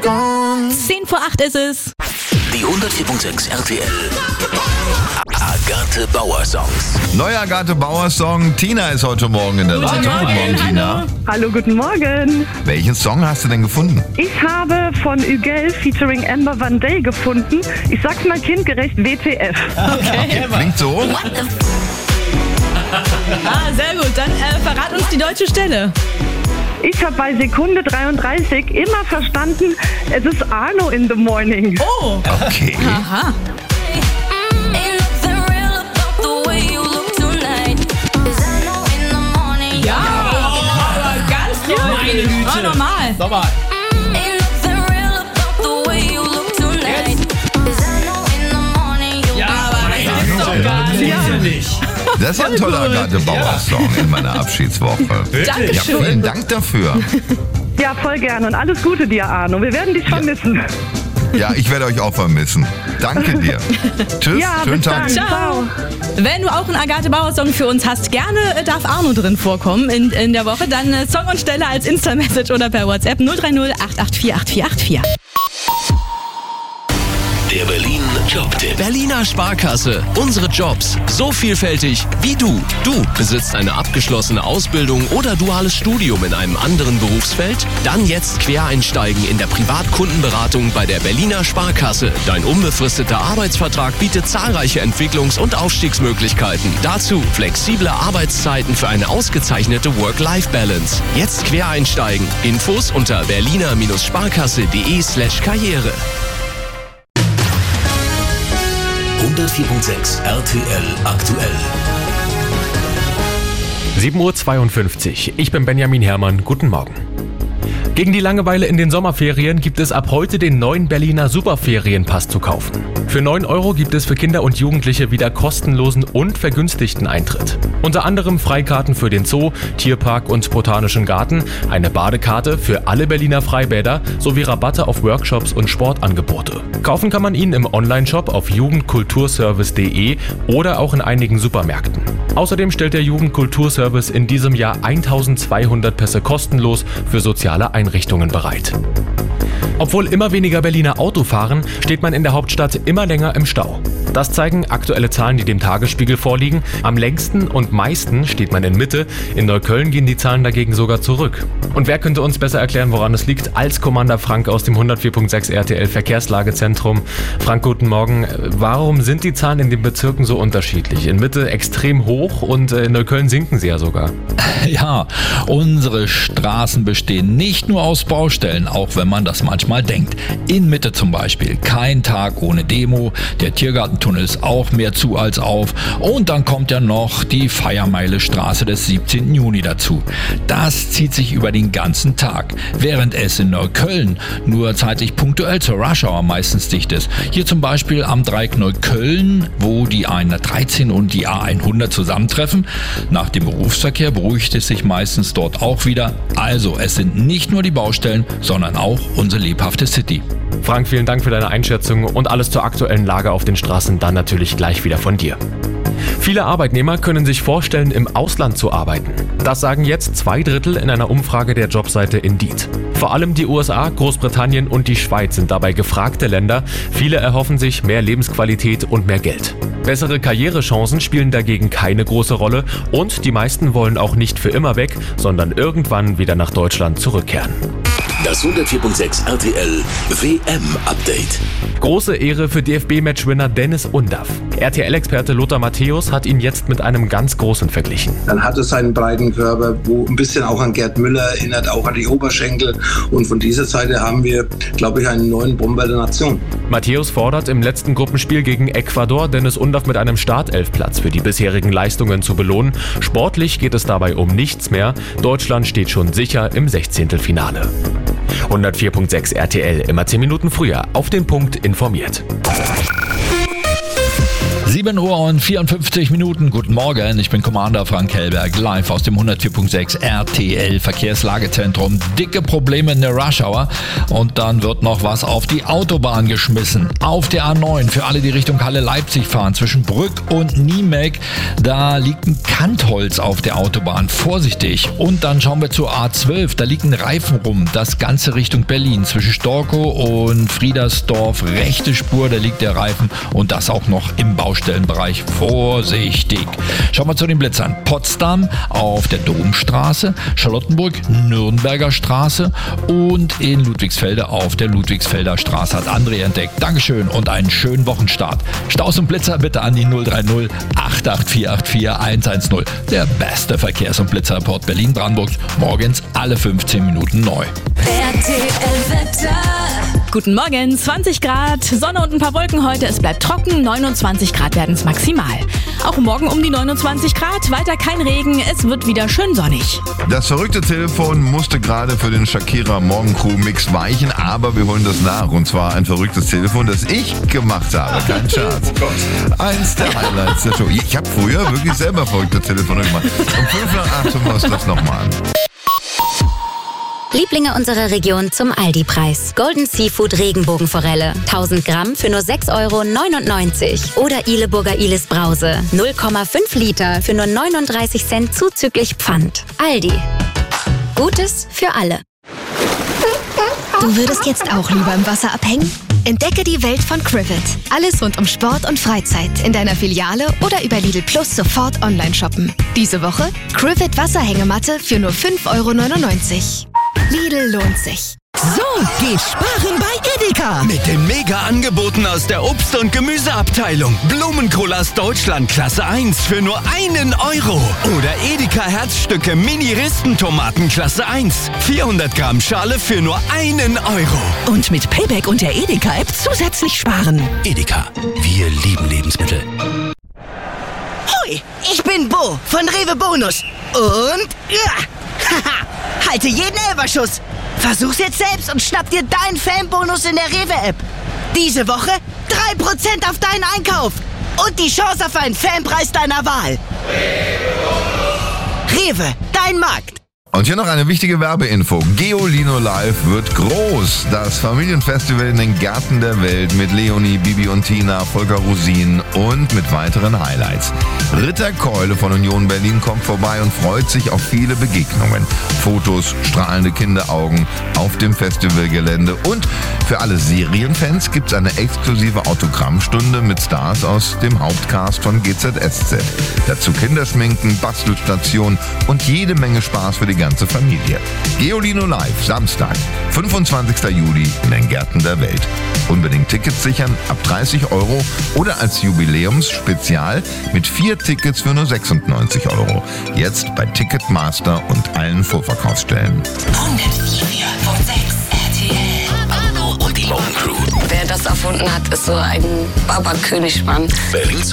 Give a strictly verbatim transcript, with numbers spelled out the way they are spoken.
gone. Zehn vor acht ist es. Die hundertvier Komma sechs R T L Agathe Bauer Songs. Neuer Agathe Bauer Song. Tina ist heute Morgen in der Guten Leitung. Morgen. Guten Morgen, Tina. Hallo, guten Morgen. Welchen Song hast du denn gefunden? Ich habe von Ügel featuring Amber Van Day gefunden. Ich sag's mal kindgerecht, W T F. Okay. Klingt so. Ah, sehr gut. Dann äh, verrat uns die deutsche Stelle. Ich habe bei Sekunde dreiunddreißig immer verstanden, es ist Arno in the morning. Oh. Okay. Aha. Ja. Aber ganz Meine deutlich. Güte. Oh, normal. Nochmal. Ja, aber das ist doch gar nicht. Das ist ja ein toller Agathe Bauer Song in meiner Abschiedswoche. Ja, Dankeschön. vielen Dank dafür. Ja, voll gerne und alles Gute dir, Arno. Wir werden dich vermissen. Ja, ich werde euch auch vermissen. Danke dir. Tschüss, Ja, schönen bis Tag. dann. Ciao. Wenn du auch einen Agathe Bauer Song für uns hast, gerne äh, darf Arno drin vorkommen in, in der Woche. Dann äh, Song und Stelle als Insta-Message oder per WhatsApp null drei null acht acht vier acht vier acht vier. Der Berlin Jobtipp. Berliner Sparkasse. Unsere Jobs. So vielfältig wie du. Du besitzt eine abgeschlossene Ausbildung oder duales Studium in einem anderen Berufsfeld? Dann jetzt Quereinsteigen in der Privatkundenberatung bei der Berliner Sparkasse. Dein unbefristeter Arbeitsvertrag bietet zahlreiche Entwicklungs- und Aufstiegsmöglichkeiten. Dazu flexible Arbeitszeiten für eine ausgezeichnete Work-Life-Balance. Jetzt Quereinsteigen. Infos unter berliner-sparkasse.de slash Karriere. hundertvier Komma sechs R T L aktuell. sieben Uhr zweiundfünfzig. Ich bin Benjamin Herrmann. Guten Morgen. Gegen die Langeweile in den Sommerferien gibt es ab heute den neuen Berliner Superferienpass zu kaufen. Für neun Euro gibt es für Kinder und Jugendliche wieder kostenlosen und vergünstigten Eintritt. Unter anderem Freikarten für den Zoo, Tierpark und Botanischen Garten, eine Badekarte für alle Berliner Freibäder sowie Rabatte auf Workshops und Sportangebote. Kaufen kann man ihn im Onlineshop auf jugendkulturservice punkt de oder auch in einigen Supermärkten. Außerdem stellt der Jugendkulturservice in diesem Jahr eintausendzweihundert Pässe kostenlos für soziale Einrichtungen bereit. Obwohl immer weniger Berliner Auto fahren, steht man in der Hauptstadt immer länger im Stau. Das zeigen aktuelle Zahlen, die dem Tagesspiegel vorliegen. Am längsten und meisten steht man in Mitte. In Neukölln gehen die Zahlen dagegen sogar zurück. Und wer könnte uns besser erklären, woran es liegt, als Commander Frank aus dem hundertvier Komma sechs R T L Verkehrslagezentrum. Frank, guten Morgen. Warum sind die Zahlen in den Bezirken so unterschiedlich? In Mitte extrem hoch und in Neukölln sinken sie ja sogar. Ja, unsere Straßen bestehen nicht nur aus Baustellen, auch wenn man das manchmal denkt. In Mitte zum Beispiel kein Tag ohne Demo, der Tiergartentunnel ist auch mehr zu als auf und dann kommt ja noch die Feiermeile-Straße des siebzehnten Juni dazu. Das zieht sich über den ganzen Tag, während es in Neukölln nur zeitlich punktuell zur Rush-Hour meistens dicht ist. Hier zum Beispiel am Dreieck Neukölln, wo die A hundertdreizehn und die A hundert zusammentreffen. Nach dem Berufsverkehr beruhigt es sich meistens dort auch wieder. Also es sind nicht nur die Baustellen, sondern auch unsere lebhafte City. Frank, vielen Dank für deine Einschätzung und alles zur aktuellen Lage auf den Straßen dann natürlich gleich wieder von dir. Viele Arbeitnehmer können sich vorstellen, im Ausland zu arbeiten. Das sagen jetzt zwei Drittel in einer Umfrage der Jobseite Indeed. Vor allem die U S A, Großbritannien und die Schweiz sind dabei gefragte Länder. Viele erhoffen sich mehr Lebensqualität und mehr Geld. Bessere Karrierechancen spielen dagegen keine große Rolle und die meisten wollen auch nicht für immer weg, sondern irgendwann wieder nach Deutschland zurückkehren. Das hundertvier Komma sechs R T L W M-Update. Große Ehre für D F B-Matchwinner Dennis Undaff. R T L-Experte Lothar Matthäus hat ihn jetzt mit einem ganz Großen verglichen. Dann hat es seinen breiten Körper, wo ein bisschen auch an Gerd Müller erinnert, auch an die Oberschenkel. Und von dieser Seite haben wir, glaube ich, einen neuen Bomber der Nation. Matthäus fordert im letzten Gruppenspiel gegen Ecuador Dennis Undaff mit einem Startelfplatz für die bisherigen Leistungen zu belohnen. Sportlich geht es dabei um nichts mehr. Deutschland steht schon sicher im Sechzehntelfinale. hundertvier Komma sechs R T L, immer zehn Minuten früher, auf den Punkt informiert. sieben Uhr und vierundfünfzig Minuten. Guten Morgen, ich bin Commander Frank Hellberg, live aus dem hundertvier Komma sechs R T L Verkehrslagezentrum. Dicke Probleme in der Rush Hour und dann wird noch was auf die Autobahn geschmissen. Auf der A neun, für alle, die Richtung Halle-Leipzig fahren, zwischen Brück und Niemek, da liegt ein Kantholz auf der Autobahn. Vorsichtig. Und dann schauen wir zur A zwölf, da liegt ein Reifen rum. Das Ganze Richtung Berlin, zwischen Storkow und Friedersdorf, rechte Spur, da liegt der Reifen und das auch noch im Baustellenbereich. Vorsichtig. Schauen wir zu den Blitzern. Potsdam auf der Domstraße, Charlottenburg, Nürnberger Straße und in Ludwigsfelde auf der Ludwigsfelder Straße hat André entdeckt. Dankeschön und einen schönen Wochenstart. Staus und Blitzer bitte an die null drei null acht acht vier acht vier eins eins null. Der beste Verkehrs- und Blitzerreport Berlin-Brandenburg. Morgens alle fünfzehn Minuten neu. R T L-Wetter. Guten Morgen, zwanzig Grad, Sonne und ein paar Wolken heute. Es bleibt trocken, neunundzwanzig Grad werden es maximal. Auch morgen um die neunundzwanzig Grad, weiter kein Regen, es wird wieder schön sonnig. Das verrückte Telefon musste gerade für den Shakira Morgencrew-Mix weichen, aber wir holen das nach. Und zwar ein verrücktes Telefon, das ich gemacht habe. Kein Scherz. Eins der Highlights der Show. Ich habe früher wirklich selber verrückte Telefone gemacht. Um fünf nach acht hören wir uns das nochmal an. Lieblinge unserer Region zum Aldi-Preis. Golden Seafood Regenbogenforelle. tausend Gramm für nur sechs Euro neunundneunzig. Oder Ileburger Ilis Brause. null Komma fünf Liter für nur neununddreißig Cent zuzüglich Pfand. Aldi. Gutes für alle. Du würdest jetzt auch lieber im Wasser abhängen? Entdecke die Welt von Crivet. Alles rund um Sport und Freizeit. In deiner Filiale oder über Lidl Plus sofort online shoppen. Diese Woche Crivet Wasserhängematte für nur fünf Euro neunundneunzig. Lidl lohnt sich. So geht sparen bei Edeka. Mit den Mega-Angeboten aus der Obst- und Gemüseabteilung. Blumenkohl aus Deutschland Klasse eins für nur einen Euro. Oder Edeka Herzstücke Mini-Ristentomaten Klasse eins. vierhundert Gramm Schale für nur einen Euro. Und mit Payback und der Edeka-App zusätzlich sparen. Edeka, wir lieben Lebensmittel. Hoi, ich bin Bo von Rewe Bonus. Und ja, haha, halte jeden Elberschuss. Versuch's jetzt selbst und schnapp dir deinen Fanbonus in der Rewe-App. Diese Woche drei Prozent auf deinen Einkauf. Und die Chance auf einen Fanpreis deiner Wahl. Rewe, dein Markt. Und hier noch eine wichtige Werbeinfo. Geolino Live wird groß. Das Familienfestival in den Gärten der Welt mit Leonie, Bibi und Tina, Volker Rosin und mit weiteren Highlights. Ritter Keule von Union Berlin kommt vorbei und freut sich auf viele Begegnungen. Fotos, strahlende Kinderaugen auf dem Festivalgelände. Und für alle Serienfans gibt's eine exklusive Autogrammstunde mit Stars aus dem Hauptcast von G Z S Z. Dazu Kinderschminken, Bastelstation und jede Menge Spaß für die ganze Familie. Geolino Live, Samstag, fünfundzwanzigster Juli in den Gärten der Welt. Unbedingt Tickets sichern ab dreißig Euro oder als Jubiläumsspezial mit vier Tickets für nur sechsundneunzig Euro. Jetzt bei Ticketmaster und allen Vorverkaufsstellen. hundertvier Komma sechs R T L. Arno und die Morgencrew. Wer das erfunden hat, ist so ein Baba-Königsmann. Berlins